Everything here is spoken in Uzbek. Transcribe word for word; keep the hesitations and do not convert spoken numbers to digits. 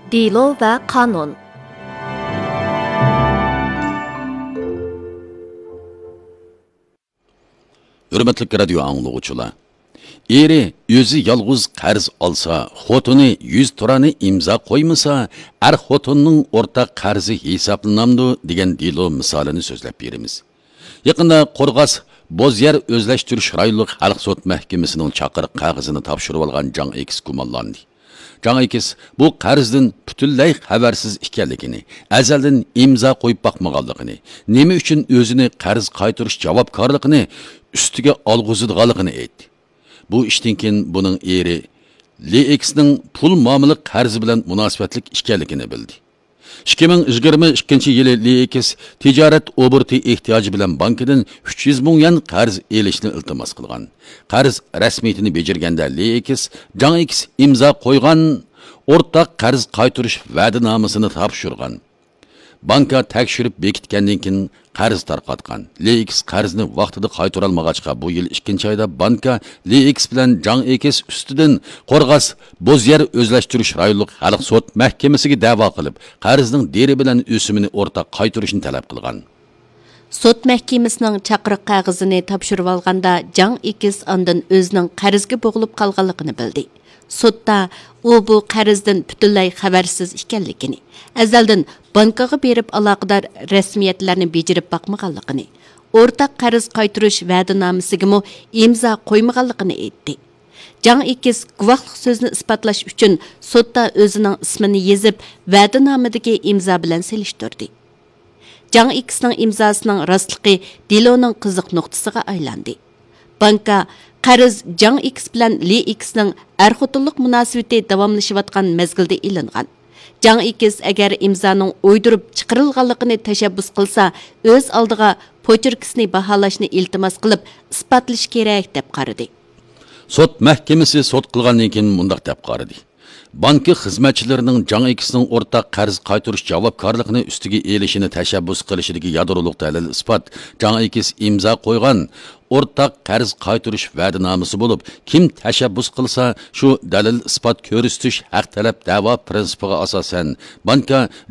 Delo ve kanun. Hürmetli radyo anlıqçılar. Eri özü yalğız qarz alsa, xotuni yüz turani imza koymasa, er xotunning ortaq qarzi hesaplanamdı degan delo misolini so'zlab beramiz. Yaqinda Qo'rg'as Bozyer Özleştirish rayonlik xalq sud mahkamasining chaqiriq qog'ozini topshirib olgan Jang X gumonlandi. Jang X bu qarzdan butunlay xabarsiz ekanligini, azaldan imzo qo'yib boqmaganligini, nima uchun o'zini qarz qaytarish javobgarligini ustiga olg'izadiganligini aytdi. Bu ishdan keyin buning eri L X'ning pul muomala qarzi bilan munosabatlik ekanligini bildi. ikki ming yigirma ikkinchi yili L X tijorat oburti ehtiyoji bilan bankidan uch yuz ming yuan qarz elishni iltimos qilgan. Qarz rasmiyatini bejirganda L X Jang X imzo qo'ygan o'rtaq qarz qaytarish va'danomasini topshirgan. Banka tekshirib bekitgandan keyin qarz tarqatgan. L X qarzni vaqtida qaytara olmag'achqa bu yil ikkinchi oyda banka L X bilan Jang X ustidan Qo'rg'as Bozyer Özleştirish rayonlik xalq sud mahkamasiga da'vo qilib, qarzning deri bilan o'simini o'rtaq qaytarishni talab qilgan. Sud mahkamasining chaqiriq qog'ozini topshirib olganda Jang X ondan o'zining qarzga bo'g'ilib qolganligini bildi. Sudda u bu qarzdan butunlay xabarsiz ekanligini, azaldan bankaga berib aloqador rasmiyatlarni bejirib boqmaganligini, o'rtaq qarz qaytarish va'danomasigami imzo qo'ymaganligini aytdi. Jang X guvohlik so'zni isbotlash uchun sudda o'zining ismini yozib, va'danomadagi imzo bilan selishtirdi. Jang X'ning imzosining rostligi deloning qiziq nuqtasiga aylandi. Banka qarz Jang X bilan L X'ning er-xotinlik munosabati davomlashayotgan mezgilda ilingan. Jang X agar imzoning o'ydirib chiqarilganligini tashabbus qilsa, o'z oldiga pochirkisini baholashni iltimos qilib, isbotlash kerak deb qaradi. Sud mahkamasi sud qilgandan keyin mundaq deb qaradi. Banki xizmatchilarining Jang X'ning o'rtaq qarz qaytarish javobgarligini ustiga elishini tashabbus qilishidagi yadroliq dalil isbot Jang X imzo qo'ygan o'rtaq qarz qaytarish va'dnomasi bo'lib, kim tashabbus qilsa, shu dalil isbot ko'rsatish haq talab da'vo prinsipiga asosan banka